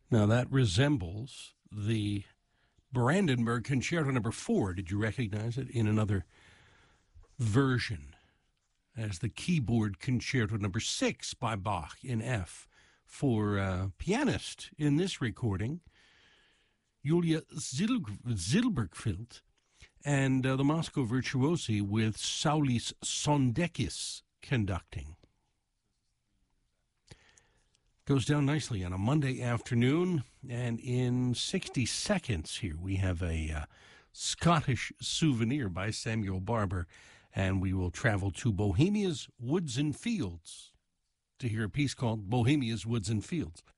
Now that resembles the Brandenburg Concerto Number 4. Did you recognize it in another version as the Keyboard Concerto Number 6 by Bach in F for pianist in this recording, Julia Zilbergfeld, and the Moscow Virtuosi with Saulis Sondekis conducting. Goes down nicely on a Monday afternoon, and in 60 seconds here we have a Scottish souvenir by Samuel Barber, and we will travel to Bohemia's Woods and Fields to hear a piece called Bohemia's Woods and Fields.